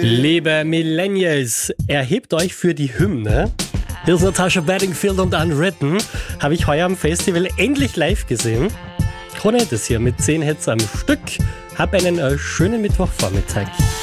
Liebe Millennials, erhebt euch für die Hymne. Hier ist Natasha Bedingfield und Unwritten. Habe ich heuer am Festival endlich live gesehen. Krone ist hier mit 10 Hits am Stück. Hab einen schönen Mittwochvormittag.